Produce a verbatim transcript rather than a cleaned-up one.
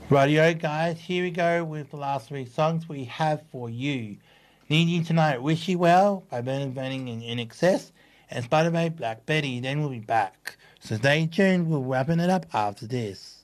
Radio guys, here we go with the last three songs we have for you. Needing Tonight, Wish You Well by Bernard Burning in In Excess and Spider-Man Black Betty. Then we'll be back. So stay tuned, we're wrapping it up after this.